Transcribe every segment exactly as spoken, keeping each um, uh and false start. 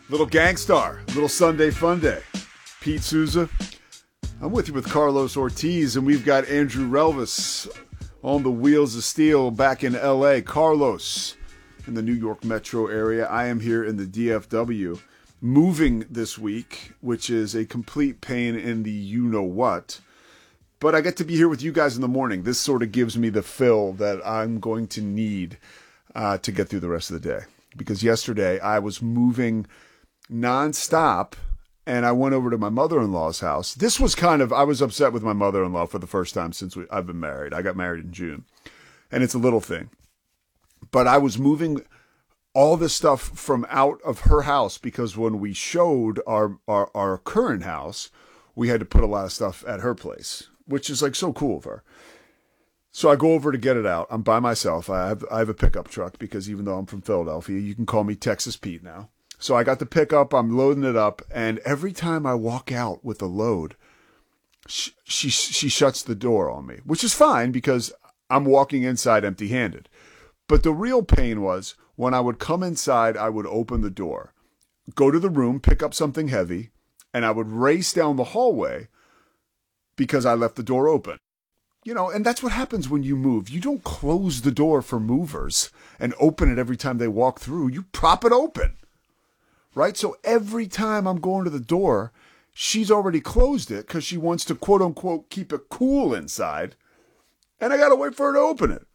Little Gangstar, little Sunday Fun Day. Pete Souza. I'm with you with Carlos Ortiz, and we've got Andrew Relvis on the Wheels of Steel back in L A. Carlos in the New York metro area. I am here in the D F W. Moving this week, which is a complete pain in the you-know-what. But I get to be here with you guys in the morning. This sort of gives me the fill that I'm going to need uh, to get through the rest of the day. Because yesterday I was moving nonstop, and I went over to my mother-in-law's house. This was kind of, I was upset with my mother-in-law for the first time since we, I've been married. I got married in June, and it's a little thing. But I was moving all this stuff from out of her house because when we showed our, our, our current house, we had to put a lot of stuff at her place, which is like so cool of her. So I go over to get it out. I'm by myself. I have, I have a pickup truck because even though I'm from Philadelphia, you can call me Texas Pete now. So I got the pickup, I'm loading it up, and every time I walk out with a load, she, she she shuts the door on me, which is fine because I'm walking inside empty-handed. But the real pain was when I would come inside, I would open the door, go to the room, pick up something heavy, and I would race down the hallway because I left the door open. You know, and that's what happens when you move. You don't close the door for movers and open it every time they walk through. You prop it open. Right? So every time I'm going to the door, she's already closed it because she wants to, quote unquote, keep it cool inside. And I got to wait for her to open it.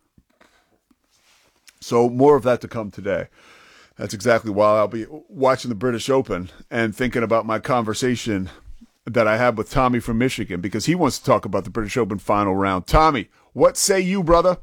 So more of that to come today. That's exactly why I'll be watching the British Open and thinking about my conversation that I had with Tommy from Michigan because he wants to talk about the British Open final round. Tommy, what say you, brother?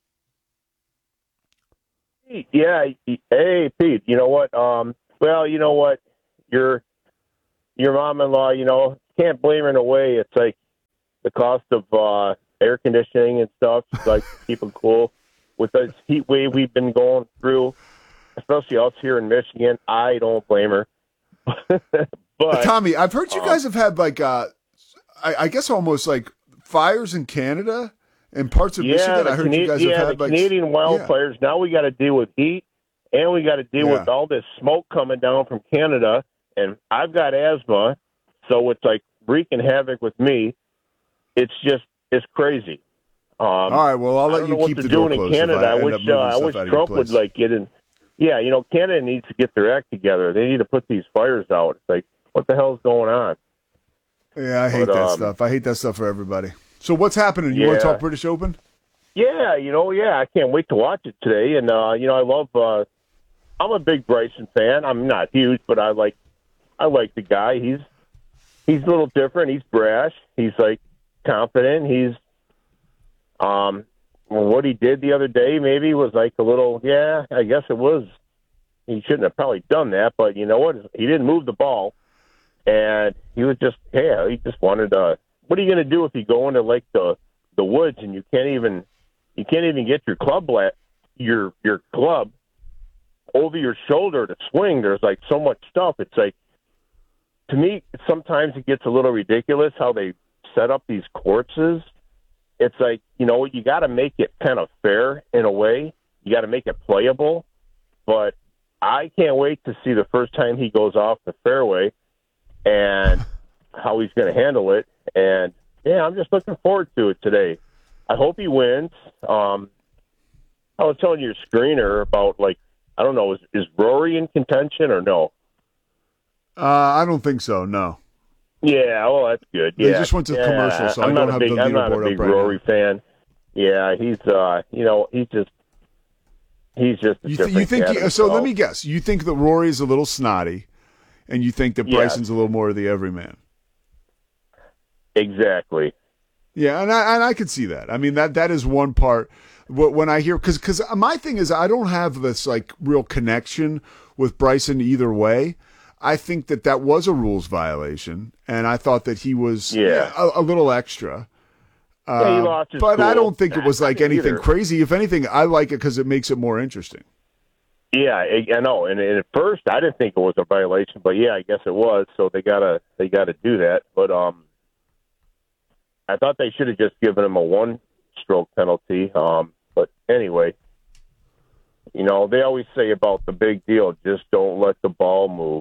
Yeah. Hey, Pete, you know what? Um, Well, you know what, your your mom-in-law, you know, can't blame her in a way. It's like the cost of uh, air conditioning and stuff, like keeping cool with this heat wave we've been going through, especially us here in Michigan. I don't blame her. But Tommy, I've heard you um, guys have had like, uh, I, I guess almost like fires in Canada and parts of yeah, Michigan. I heard Cana- you guys yeah, have had the like Canadian wildfires. Yeah. Now we got to deal with heat. And we got to deal yeah. with all this smoke coming down from Canada. And I've got asthma, so it's like wreaking havoc with me. It's just, it's crazy. Um, all right, well, I'll let you keep the door closed. In Canada, I, I wish, uh, I wish Trump would like get in. Yeah, you know, Canada needs to get their act together. They need to put these fires out. It's like, what the hell's going on? Yeah, I hate but, that um, stuff. I hate that stuff for everybody. So what's happening? You yeah. want to talk British Open? Yeah, you know, yeah, I can't wait to watch it today. And, uh, you know, I love uh, – I'm a big Bryson fan. I'm not huge, but I like I like the guy. He's he's a little different. He's brash. He's like confident. He's um what he did the other day maybe was like a little yeah, I guess it was. He shouldn't have probably done that, but you know what? He didn't move the ball, and he was just yeah. He just wanted to. What are you going to do if you go into like the the woods and you can't even you can't even get your club la- your your club over your shoulder to swing? There's like so much stuff. It's like, to me, sometimes it gets a little ridiculous how they set up these courses. It's like, you know, you got to make it kind of fair in a way. You got to make it playable. But I can't wait to see the first time he goes off the fairway and how he's going to handle it. And, yeah, I'm just looking forward to it today. I hope he wins. Um, I was telling your screener about, like, I don't know, is, is Rory in contention or no? Uh, I don't think so, no. Yeah, well, that's good. They yeah. just went to yeah. commercial, so I'm I not don't a have big, the I'm not a leaderboard big up right Rory now. fan. Yeah, he's, uh, you know, he's just, he's just a you, th- different you think? cat He, so himself. let me guess. You think that Rory is a little snotty, and you think that Yes. Bryson's a little more of the everyman. Exactly. Yeah, and I and I could see that. I mean, that that is one part. When I hear, because because my thing is, I don't have this like real connection with Bryson either way. I think that that was a rules violation, and I thought that he was Yeah. a, a little extra. Yeah, he Uh, lost his but cool. I don't think it was I like didn't anything either. crazy. If anything, I like it because it makes it more interesting. Yeah, I, I know. And, and at first, I didn't think it was a violation, but yeah, I guess it was. So they gotta they gotta do that. But um, I thought they should have just given him a one-stroke penalty. Um, but anyway, you know, they always say about the big deal, just don't let the ball move.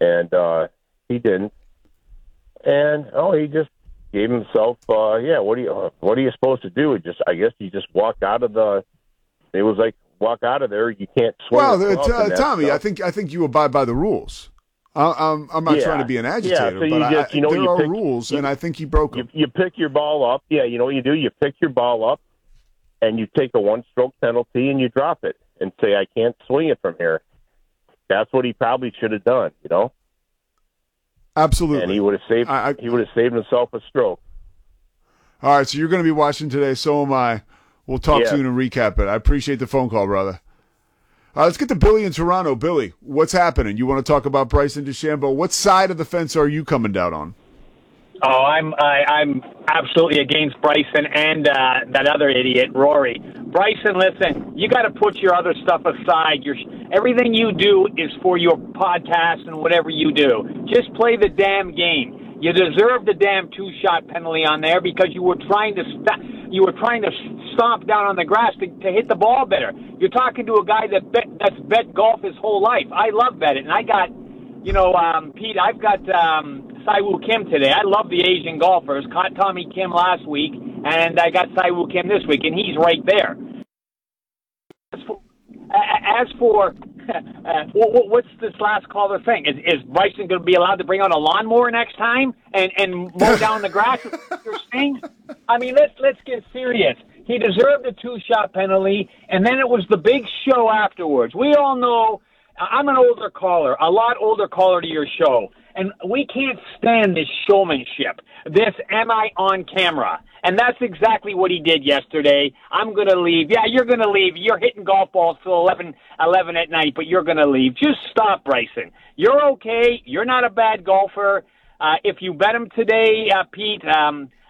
and uh, he didn't. And oh, he just gave himself. Uh, yeah, what do you uh, what are you supposed to do? It just I guess he just walked out of the. It was like walk out of there. You can't swing. Well, a glove uh, and that Tommy, stuff. I think I think you abide by the rules. I, I'm I'm not Yeah. trying to be an Yeah, agitator, so you but just, I, you know, there you are pick- rules, you- and I think he broke You, them. you pick your ball up. Yeah, you know what you do? You pick your ball up, and you take a one-stroke penalty, and you drop it, and say, I can't swing it from here. That's what he probably should have done, you know? Absolutely. And he would have saved I- I- he would have saved himself a stroke. All right, so you're going to be watching today. So am I. We'll talk Yeah. soon and recap it. I appreciate the phone call, brother. All right, let's get to Billy in Toronto. Billy, what's happening? You want to talk about Bryson DeChambeau? What side of the fence are you coming down on? Oh, I'm I, I'm absolutely against Bryson and uh, that other idiot, Rory. Bryson, listen, you got to put your other stuff aside. Your everything you do is for your podcast and whatever you do. Just play the damn game. You deserve the damn two-shot penalty on there because you were trying to st- you were trying to stomp down on the grass to, to hit the ball better. You're talking to a guy that bet, that's bet golf his whole life. I love betting, and I got, you know, um, Pete, I've got um, Siwoo Kim today. I love the Asian golfers. Caught Tommy Kim last week, and I got Siwoo Kim this week, and he's right there. As for, as for uh, what's this last caller thing? Is, is Bryson going to be allowed to bring out a lawnmower next time and, and mow down the grass? Is what you're saying? I mean, let's let's get serious. He deserved a two-shot penalty, and then it was the big show afterwards. We all know. I'm an older caller, a lot older caller to your show, and we can't stand this showmanship, this am I on camera? And that's exactly what he did yesterday. I'm going to leave. Yeah, you're going to leave. You're hitting golf balls till eleven, eleven at night, but you're going to leave. Just stop, Bryson. You're okay. You're not a bad golfer. Uh, if you bet him today, uh, Pete, um,